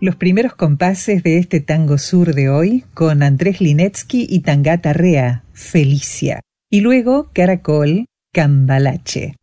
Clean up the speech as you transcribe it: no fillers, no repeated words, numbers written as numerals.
los primeros compases de este tango sur de hoy con Andrés Linetsky y Tangata Rea, Felicia. Y luego Caracol, Cambalache.